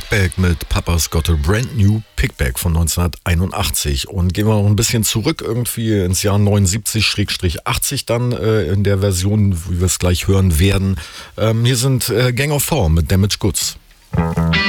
Pickback mit Papa's Got a Brand New Pickback von 1981. Und gehen wir noch ein bisschen zurück irgendwie ins Jahr 79-80 dann in der Version, wie wir es gleich hören werden. Hier sind Gang of Four mit Damaged Goods.